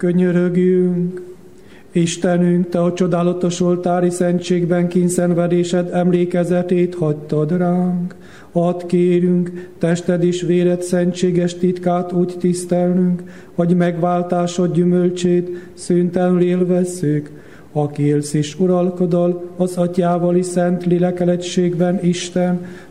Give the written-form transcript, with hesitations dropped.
Könyörögjünk! Istenünk, Te a csodálatos oltári szentségben kínszenvedésed emlékezetét hagytad ránk. Add kérünk, tested és véred szentséges titkát úgy tisztelnünk, hogy megváltásod gyümölcsét szüntelenül élvezzük, aki élsz és uralkodol az Atyával és Szent Lélekkel egységben, Isten,